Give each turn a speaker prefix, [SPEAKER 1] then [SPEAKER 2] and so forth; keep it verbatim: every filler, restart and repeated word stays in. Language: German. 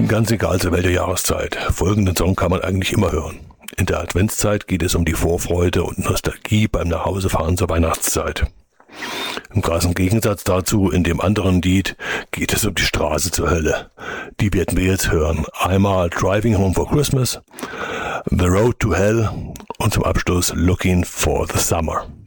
[SPEAKER 1] Ganz egal zu welcher Jahreszeit. Folgenden Song kann man eigentlich immer hören. In der Adventszeit geht es um die Vorfreude und Nostalgie beim Nachhausefahren zur Weihnachtszeit. Im krassen Gegensatz dazu, in dem anderen Lied, geht es um die Straße zur Hölle. Die werden wir jetzt hören. Einmal Driving Home for Christmas, The Road to Hell und zum Abschluss Looking for the Summer.